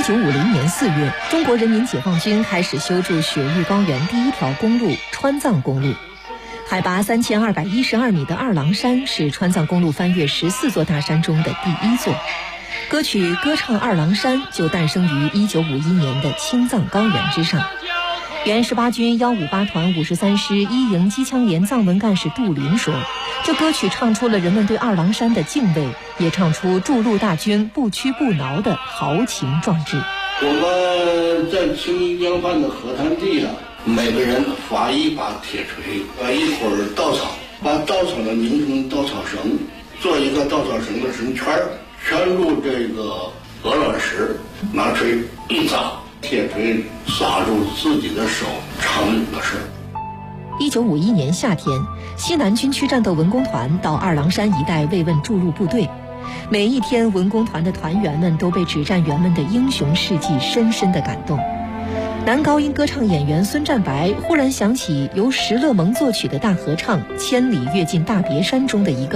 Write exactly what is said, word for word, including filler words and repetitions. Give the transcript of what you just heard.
九五零年四月，中国人民解放军开始修筑雪域高原第一条公路川藏公路。海拔三千二百一十二米的二郎山是川藏公路翻越十四座大山中的第一座。歌曲《歌唱二郎山》就诞生于一九五一年的青藏高原之上。原十八军幺五八团五十三师一营机枪连藏文干事杜林说，这歌曲唱出了人们对二郎山的敬畏，也唱出筑路大军不屈不挠的豪情壮志。 我们在青江畔的河滩地上，每个人发一把铁锤，把一会儿稻草，把稻草呢拧成稻草绳，做一个稻草绳的绳圈，圈入这个鹅卵石，拿锤一砸，铁锤砸入自己的手，成了事。 一九五一年夏天，西南军区战斗文工团到二郎山一带慰问筑路部队。每一天，文工团的团员们都被指战员们的英雄事迹深深地感动。男高音歌唱演员孙占白忽然想起由石勒蒙作曲的大合唱《千里跃进大别山》中的一个